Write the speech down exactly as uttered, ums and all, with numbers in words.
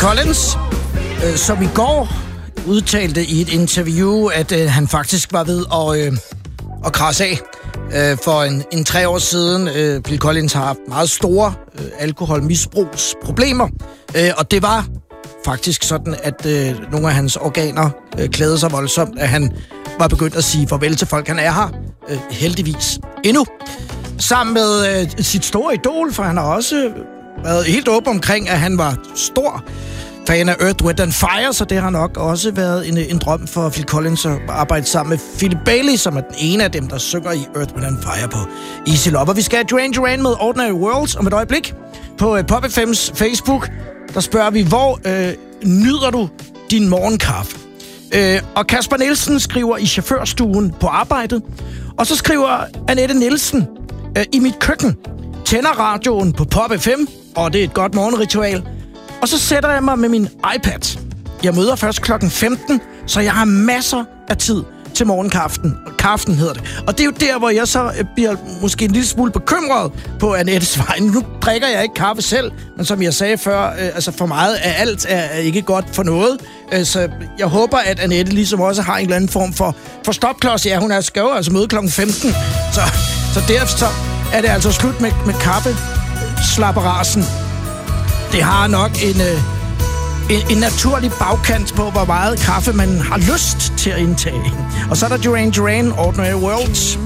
Collins, øh, som i går udtalte i et interview, at øh, han faktisk var ved at, øh, at krasse af. Øh, for en, en tre år siden, øh, Phil Collins har haft meget store øh, alkoholmisbrugsproblemer, øh, og det var faktisk sådan, at øh, nogle af hans organer øh, klædede sig voldsomt, at han var begyndt at sige farvel til folk. Han er her øh, heldigvis endnu. Sammen med øh, sit store idol, for han har også været helt åben omkring, at han var stor fan af Earth, Wind and Fire, så det har nok også været en, en drøm for Phil Collins at arbejde sammen med Philip Bailey, som er den ene af dem, der synger i Earth, Wind and Fire på Easy Love. Og vi skal have Duran Duran med Ordinary Worlds om et øjeblik. På uh, Pop F M's Facebook, der spørger vi, hvor øh, nyder du din morgenkaffe? Øh, og Kasper Nielsen skriver i chaufførstuen på arbejdet, og så skriver Annette Nielsen øh, i mit køkken, tænder radioen på Pop F M, og det er et godt morgenritual. Og så sætter jeg mig med min iPad. Jeg møder først klokken femten, så jeg har masser af tid til morgenkaffen. Kaffen hedder det. Og det er jo der, hvor jeg så bliver måske en lille smule bekymret på Annettes vej. Nu drikker jeg ikke kaffe selv, men som jeg sagde før, øh, altså for meget af alt er, er ikke godt for noget. Øh, så jeg håber, at Annette ligesom også har en eller anden form for, for stopklods. Ja, hun er skæv, altså møde klokken femten. Så, så derfor så er det altså slut med, med kaffe. Slapperasen. Det har nok en, øh, en, en naturlig bagkant på, hvor meget kaffe man har lyst til at indtage. Og så er der Duran Duran, Ordinary Worlds.